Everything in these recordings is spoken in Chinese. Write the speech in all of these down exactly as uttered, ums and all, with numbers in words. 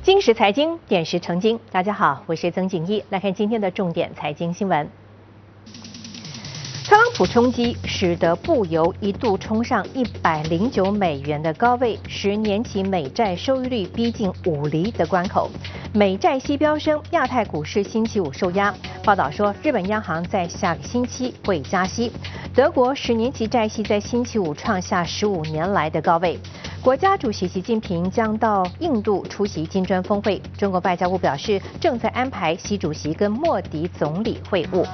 金石财经，点石成金。大家好，我是曾景一，来看今天的重点财经新闻。特朗普冲击使得布油一度冲上一百零九美元的高位，十年期美债收益率逼近五厘的关口，美债息飙升，亚太股市星期五受压。报道说，日本央行在下个星期会加息，德国十年期债息在星期五创下十五年来的高位。国家主席习近平将到印度出席金砖峰会，中国外交部表示正在安排习主席跟莫迪总理会晤。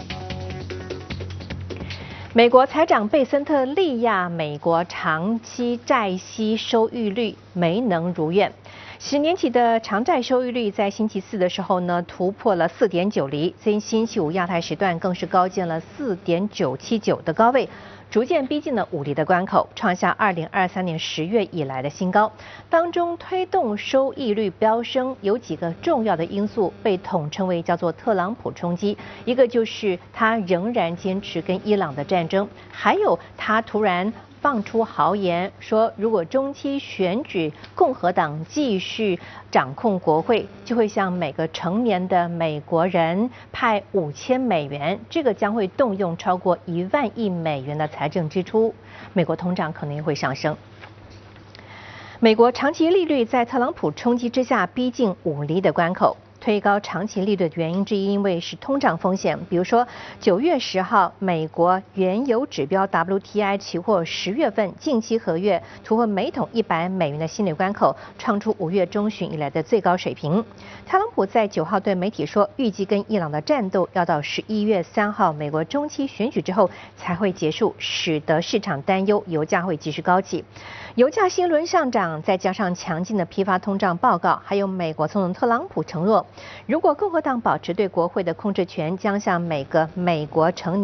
美国财长贝森特力亚美国长期债息收益率没能如愿，十年期的长债收益率在星期四的时候呢突破了四点九厘，在星期五亚太时段更是高见了四点九七九的高位，逐渐逼近了五厘的关口，创下二零二三年十月以来的新高。当中推动收益率飙升有几个重要的因素，被统称为叫做特朗普冲击。一个就是他仍然坚持跟伊朗的战争，还有他突然放出豪言说，如果中期选举共和党继续掌控国会，就会向每个成年的美国人派五千美元，这个将会动用超过一万亿美元的财政支出，美国通胀可能也会上升。美国长期利率在特朗普冲击之下逼近五厘的关口。推高长期利率的原因之一，因为是通胀风险。比如说，九月十号，美国原油指标 W T I 期货十月份近期合约突破每桶一百美元的心理关口，创出五月中旬以来的最高水平。特朗普在九号对媒体说，预计跟伊朗的战斗要到十一月三号美国中期选举之后才会结束，使得市场担忧油价会继续高企。油价新轮上涨，再加上强劲的批发通胀报告，还有美国总统特朗普承诺，如果共和党保持对国会的控制权，将向每个美国成年